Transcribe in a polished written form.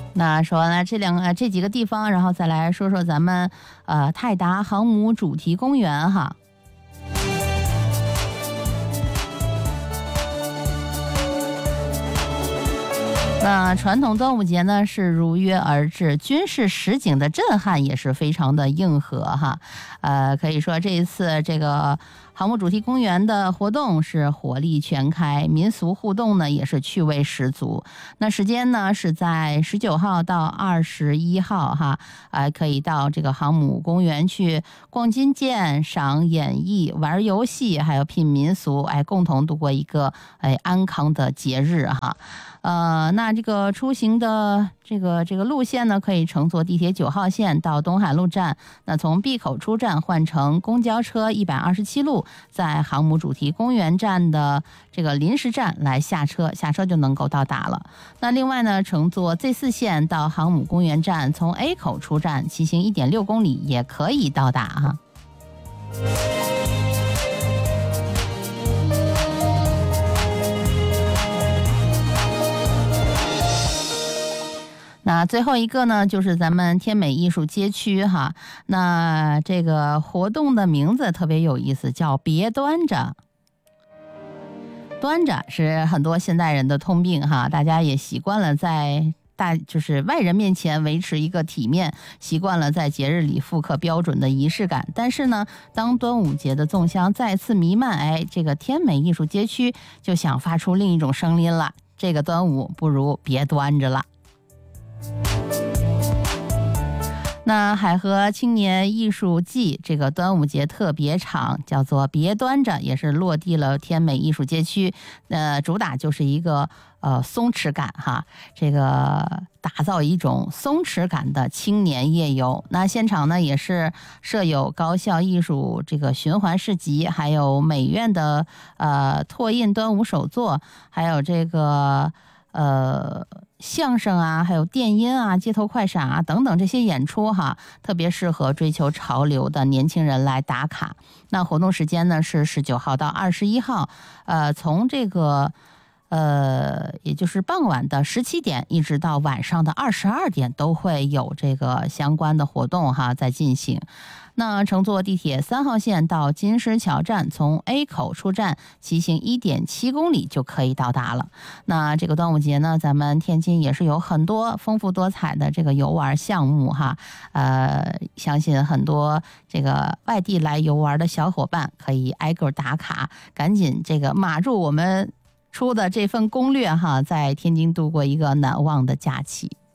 那说完了这几个地方，然后再来说说咱们泰达航母主题公园哈。那传统端午节呢是如约而至，军事实景的震撼也是非常的硬核哈。可以说这一次这个航母主题公园的活动是火力全开，民俗互动呢也是趣味十足。那时间呢是在19号到21号哈，可以到这个航母公园去逛金舰、赏演艺、玩游戏，还有品民俗，共同度过一个安康的节日哈。那这个出行的这个路线呢，可以乘坐地铁9号线到东海路站，那从闭口出站换乘公交车127路，在航母主题公园站的这个临时站来下车就能够到达了。那另外呢，乘坐 Z4 线到航母公园站，从 A 口出站，骑行1.6公里也可以到达哈。那最后一个呢，就是咱们天美艺术街区哈。那这个活动的名字特别有意思，叫别端着。端着是很多现代人的通病哈，大家也习惯了在就是外人面前维持一个体面，习惯了在节日里复刻标准的仪式感。但是呢，当端午节的粽香再次弥漫，这个天美艺术街区就想发出另一种声音了，这个端午不如别端着了。那海河青年艺术季这个端午节特别场叫做别端着，也是落地了天美艺术街区。主打就是一个松弛感哈，这个打造一种松弛感的青年夜游。那现场呢也是设有高校艺术这个循环市集，还有美院的拓印端午手作，还有这个相声啊，还有电音啊、街头快闪啊等等这些演出哈，特别适合追求潮流的年轻人来打卡。那活动时间呢是19号到21号，从这个也就是傍晚的17点一直到晚上的22点都会有这个相关的活动哈在进行。那乘坐地铁3号线到金狮桥站，从 A 口出站，骑行1.7公里就可以到达了。那这个端午节呢，咱们天津也是有很多丰富多彩的这个游玩项目哈。相信很多这个外地来游玩的小伙伴可以挨个打卡，赶紧这个码住我们出的这份攻略哈，在天津度过一个难忘的假期。